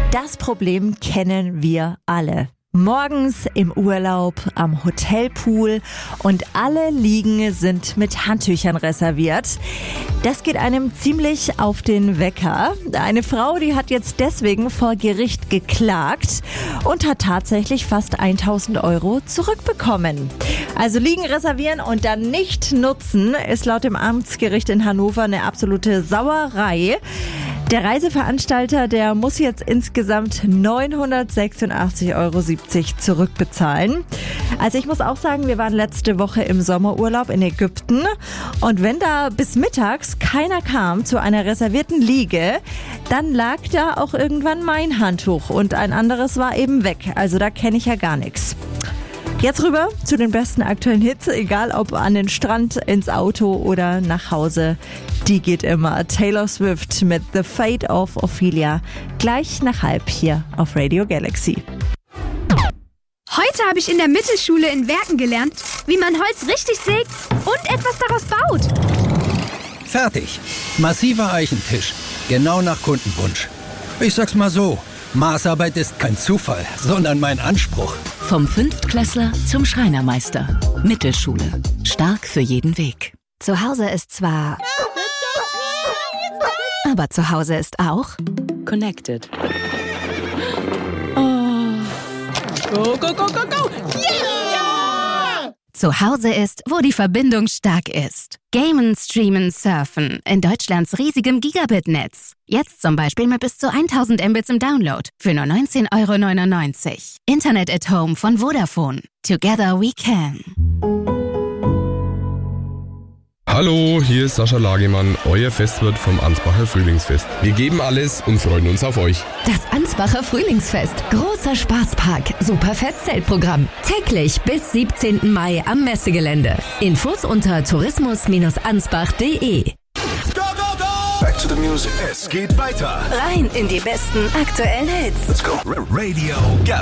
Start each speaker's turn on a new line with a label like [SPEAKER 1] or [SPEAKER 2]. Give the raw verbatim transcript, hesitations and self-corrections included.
[SPEAKER 1] Das Problem kennen wir alle. Morgens im Urlaub am Hotelpool und alle Liegen sind mit Handtüchern reserviert. Das geht einem ziemlich auf den Wecker. Eine Frau, die hat jetzt deswegen vor Gericht geklagt und hat tatsächlich fast tausend Euro zurückbekommen. Also Liegen reservieren und dann nicht nutzen, ist laut dem Amtsgericht in Hannover eine absolute Sauerei. Der Reiseveranstalter, der muss jetzt insgesamt neunhundertsechsundachtzig Euro siebzig zurückbezahlen. Also ich muss auch sagen, wir waren letzte Woche im Sommerurlaub in Ägypten und wenn da bis mittags keiner kam zu einer reservierten Liege, dann lag da auch irgendwann mein Handtuch und ein anderes war eben weg. Also da kenne ich ja gar nichts. Jetzt rüber zu den besten aktuellen Hits, egal ob an den Strand, ins Auto oder nach Hause. Die geht immer. Taylor Swift mit The Fate of Ophelia. Gleich nach halb hier auf Radio Galaxy.
[SPEAKER 2] Heute habe ich in der Mittelschule in Werken gelernt, wie man Holz richtig sägt und etwas daraus baut.
[SPEAKER 3] Fertig. Massiver Eichentisch. Genau nach Kundenwunsch. Ich sag's mal so. Maßarbeit ist kein Zufall, sondern mein Anspruch.
[SPEAKER 4] Vom Fünftklässler zum Schreinermeister. Mittelschule. Stark für jeden Weg.
[SPEAKER 5] Zu Hause ist zwar... Aber zu Hause ist auch...
[SPEAKER 4] Connected.
[SPEAKER 2] Go, go, go, go, go! Yeah!
[SPEAKER 5] Zu Hause ist, wo die Verbindung stark ist. Gamen, streamen, surfen. In Deutschlands riesigem Gigabit-Netz. Jetzt zum Beispiel mit bis zu tausend Mbits im Download. Für nur neunzehn Euro neunundneunzig. Internet at Home von Vodafone. Together we can.
[SPEAKER 6] Hallo, hier ist Sascha Lagemann, euer Festwirt vom Ansbacher Frühlingsfest. Wir geben alles und freuen uns auf euch.
[SPEAKER 7] Das Ansbacher Frühlingsfest. Großer Spaßpark. Super Festzeltprogramm. Täglich bis siebzehnten Mai am Messegelände. Infos unter tourismus ansbach punkt de.
[SPEAKER 8] Go, go, go! Back to the music. Es geht weiter.
[SPEAKER 7] Rein in die besten aktuellen Hits.
[SPEAKER 8] Let's go. Radio Galaxy.